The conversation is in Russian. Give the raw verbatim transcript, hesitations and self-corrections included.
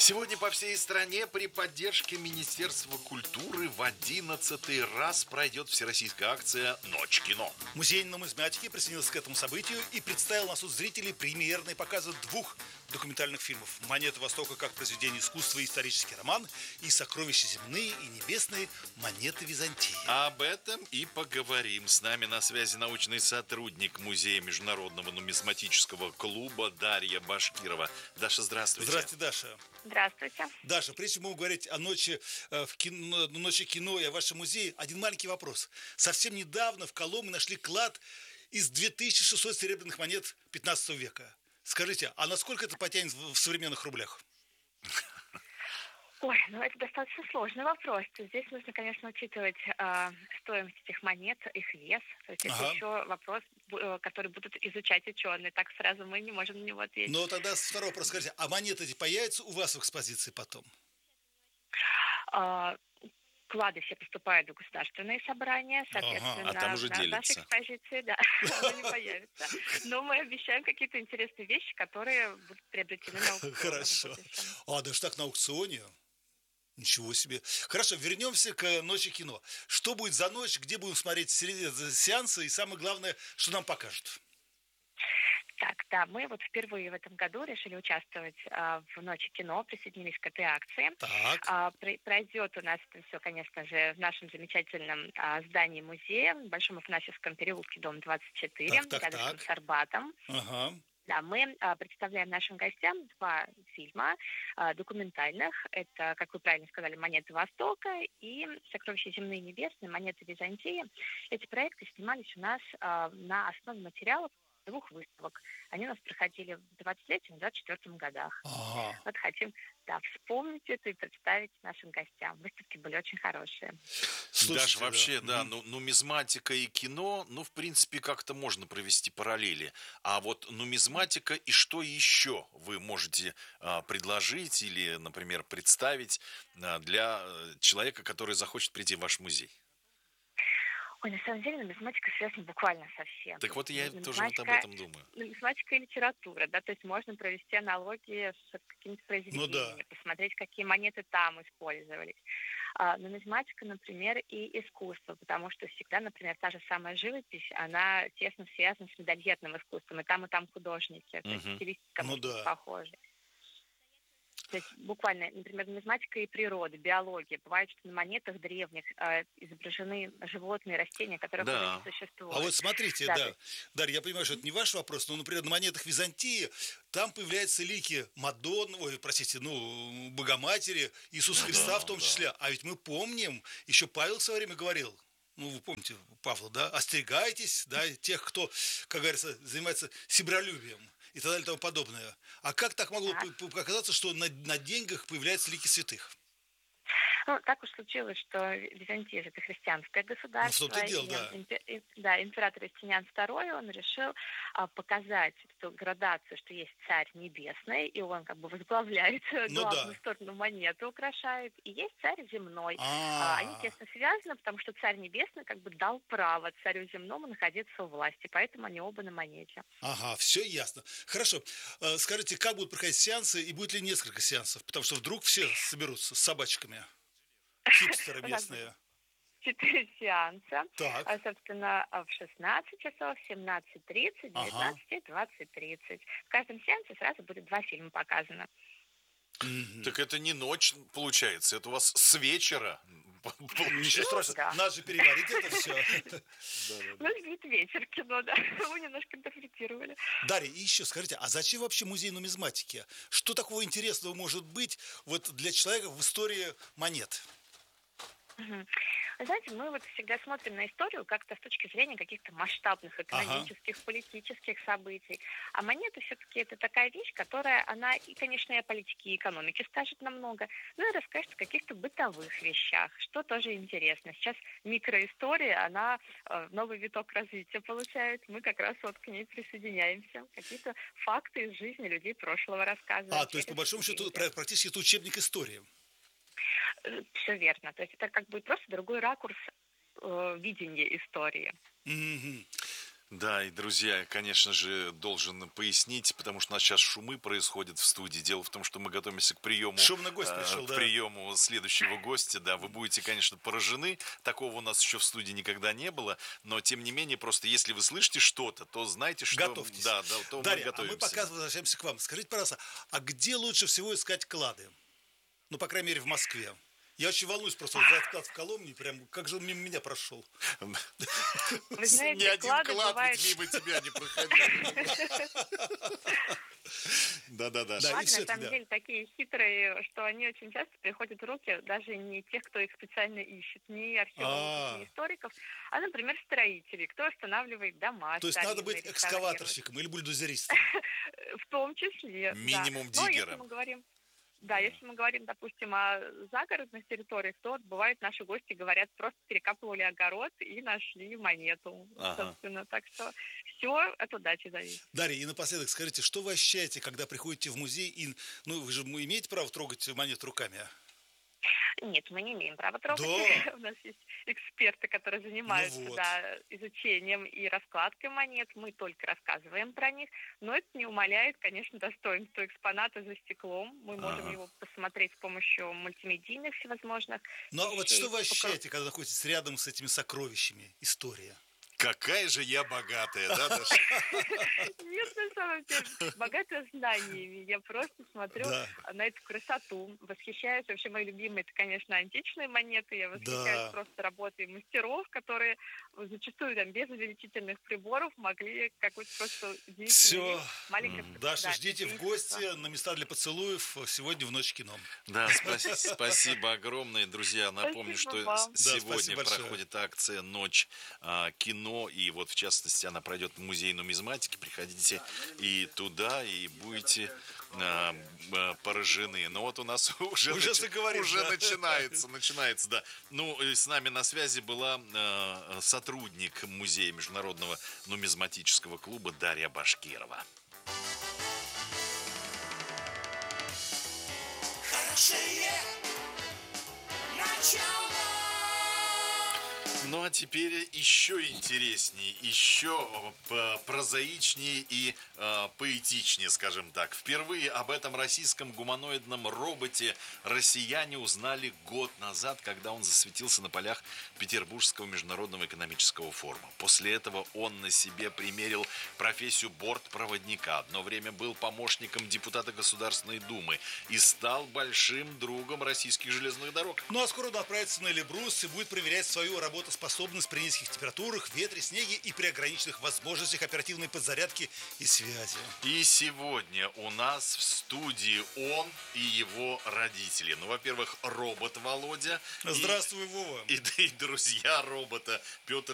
Сегодня по всей стране при поддержке Министерства культуры в одиннадцатый раз пройдет всероссийская акция «Ночь кино». Музей нумизматики присоединился к этому событию и представил на суд зрителей премьерные показы двух документальных фильмов: «Монеты Востока» как произведение искусства и исторический роман, и «Сокровища земные и небесные. Монеты Византии». Об этом и поговорим. С нами на связи научный сотрудник Музея международного нумизматического клуба Дарья Башкирова. Даша, здравствуйте. Здравствуйте, Даша. Здравствуйте. Даша, прежде чем мы будем говорить о ночи, э, в кино, ночи кино и о вашем музее, один маленький вопрос. Совсем недавно в Коломне нашли клад из две тысячи шестьсот серебряных монет пятнадцатого века. Скажите, а насколько это потянет в в современных рублях? Ой, ну это достаточно сложный вопрос. Здесь нужно, конечно, учитывать э, стоимость этих монет, их вес. То есть Ага. это еще вопрос, э, который будут изучать ученые. Так сразу мы не можем на него ответить. Но тогда второй вопрос. Скажите, а монеты эти появятся у вас в экспозиции потом? А, Клады все поступают в государственные собрания, соответственно, а там уже на нашей делятся. экспозиции, да, оно не появится. Но мы обещаем какие-то интересные вещи, которые будут приобретены на аукционах в Хорошо. будущем. А, даже так на аукционе? Ничего себе. Хорошо, вернемся к ночи кино. Что будет за ночь, где будем смотреть се- сеансы и самое главное, что нам покажут? Так, да, мы вот впервые в этом году решили участвовать а, в Ночи кино, присоединились к этой акции. Так, А, при- пройдет у нас это все, конечно же, в нашем замечательном а, здании музея, в Большом Афанасьевском переулке, дом двадцать четыре, Так, так, рядышком так. с Арбатом. ага. Да, мы а, представляем нашим гостям два фильма а, документальных. Это, как вы правильно сказали, «Монеты Востока» и «Сокровища земные и небесные. Монеты Византии». Эти проекты снимались у нас а, на основе материалов двух выставок. Они у нас проходили в двадцатом и двадцать четвёртом годах. Ага. Вот хотим, да, вспомнить это и представить нашим гостям. Выставки были очень хорошие. Слушайте, Даша, вообще, да, Мгм. ну, нумизматика и кино, ну, в принципе, как-то можно провести параллели. А вот нумизматика и что еще вы можете а, предложить или, например, представить а, для э, человека, который захочет прийти в ваш музей? Ой, на самом деле нумизматика связана буквально со всем. Так То вот, есть я ну, тоже вот об нумизматика, этом думаю. нумизматика и литература, да, то есть можно провести аналогии с какими-то Ну да. произведениями, посмотреть, какие монеты там использовались. А, нумизматика, например, и искусство, потому что всегда, например, та же самая живопись, она тесно связана с медальетным искусством, и там, и там художники, то есть Мгм. стилистика Ну может быть да. похожа. То есть буквально, например, нумизматика и природа, биология. Бывает, что на монетах древних э, изображены животные, растения, которых уже не Да. существует. А вот смотрите, Да, то да, есть, Дарья, я понимаю, что это не ваш вопрос, но, например, на монетах Византии там появляются лики Мадонны, ой, простите, ну, Богоматери, Иисуса Ну Христа да, в том да. числе. А ведь мы помним, еще Павел в свое время говорил, ну, вы помните Павла, да, остерегайтесь, да, тех, кто, как говорится, занимается себролюбием и так далее и тому подобное. А как так могло да. п- п- оказаться, что на, на деньгах появляются лики святых? Ну, так уж случилось, что Византия же это христианское Ну, в том-то государство, и дело, и, да. импе- и, да, император Юстиниан второй, он решил а, показать эту градацию, что есть царь небесный, и он как бы возглавляет э, Ну главную да. сторону монеты, украшает, и есть царь земной. А, они А, тесно связаны, потому что царь небесный как бы дал право царю земному находиться у власти, поэтому они оба на монете. ага, все ясно. Хорошо. Э, Скажите, как будут проходить сеансы и будет ли несколько сеансов? Потому что вдруг все соберутся с собачками. Хипстеры У нас будет местные. четыре сеанса, Так, а, собственно, а, в шестнадцать часов, семнадцать тридцать, ага. девятнадцать и двадцать тридцать. В каждом сеансе сразу будет два фильма показано. Мгм. Так это не ночь, получается, это у вас с вечера Ничего получается. Ну, страшного. да. Надо же переварить это все. Ну, будет вечер кино, да. Мы немножко интерпретировали. Дарья, и еще скажите, а зачем вообще музей нумизматики? Что такого интересного может быть вот для человека в истории монет? Мгм. Вы знаете, мы вот всегда смотрим на историю как-то с точки зрения каких-то масштабных Ага. экономических, политических событий. А монеты все-таки это такая вещь, которая, она и, конечно, и о политике, и экономике скажет нам много, ну и расскажет о каких-то бытовых вещах, что тоже интересно. Сейчас микроистория, она э, новый виток развития получает. Мы как раз вот к ней присоединяемся. Какие-то факты из жизни людей прошлого рассказываем А, то есть, по через большому счету, деньги. пра- практически это учебник истории. Все верно. То есть это как бы просто другой ракурс э, видения истории. Мгм. Да, и, друзья, конечно же, должен пояснить, потому что у нас сейчас шумы происходят в студии. Дело в том, что мы готовимся к приему, Шумный гость э, пришел, к да. приему следующего гостя. Да, вы будете, конечно, поражены. Такого у нас еще в студии никогда не было. Но, тем не менее, просто если вы слышите что-то, то знайте, что... Готовьтесь. Да, да, то Дарья, мы а мы готовимся. пока возвращаемся к вам. Скажите, пожалуйста, а где лучше всего искать клады? Ну, по крайней мере, в Москве. Я очень волнуюсь просто вот за вклад в Коломне, прям как же он мимо меня прошел. Вы знаете, Ни один клады клад бывают... ведь мимо тебя не проходил. Да-да-да. Да, и Клады, всё на это, самом да. деле, такие хитрые, что они очень часто приходят в руки даже не тех, кто их специально ищет, не археологов, А. не историков, а, например, строителей, кто устанавливает дома То есть надо старинные, быть реставрирует. экскаваторщиком или бульдозеристом. В том числе, да. Минимум Но если диггером. мы говорим, да, если мы говорим, допустим, о загородных территориях, то вот бывает, наши гости говорят, просто перекапывали огород и нашли монету, Ага. собственно. Так что все от удачи зависит. Дарья, и напоследок скажите, что вы ощущаете, когда приходите в музей и, ну, вы же имеете право трогать монету руками? Нет, мы не имеем права трогать. Да. У нас есть эксперты, которые занимаются Ну вот. да, изучением и раскладкой монет. Мы только рассказываем про них. Но это не умаляет, конечно, достоинства экспоната за стеклом. Мы можем Ага. его посмотреть с помощью мультимедийных всевозможных Ну, а вот вещей. что вы Покру- ощущаете, когда находитесь рядом с этими сокровищами? История. Какая же я богатая, да, Даша? Нет, на самом деле, богатая знаниями. Я просто смотрю Да. на эту красоту, восхищаюсь. Вообще, мои любимые, это, конечно, античные монеты. Я восхищаюсь Да. просто работой мастеров, которые зачастую там без увеличительных приборов могли какую-то просто удивительную Всё. вещь маленькое Даша, да, ждите в преимущество. гости на места для поцелуев сегодня в ночь кино. Да, спаси- спасибо огромное, друзья. Напомню, Спасибо что вам. с- Да, сегодня спасибо большое. проходит акция «Ночь а, кино», и вот, в частности, она пройдет в музей нумизматики. Приходите и туда, и будете а, а, поражены. Но вот у нас уже, Уже начи- заговорил, уже да. начинается, начинается, да. Ну, и с нами на связи была а, сотрудник музея Международного нумизматического клуба Дарья Башкирова. Хорошее начало. Ну а теперь еще интереснее, еще э, прозаичнее и э, поэтичнее, скажем так. Впервые об этом российском гуманоидном роботе россияне узнали год назад, когда он засветился на полях Петербургского международного экономического форума. После этого он на себе примерил профессию бортпроводника. Одно время был помощником депутата Государственной Думы и стал большим другом российских железных дорог. Ну, а скоро он отправится на Эльбрус и будет проверять свою работоспособность при низких температурах, ветре, снеге и при ограниченных возможностях оперативной подзарядки и связи. И сегодня у нас в студии он и его родители. Ну, во-первых, робот Володя. и- Здравствуй, Вова. И, и друзья робота Петр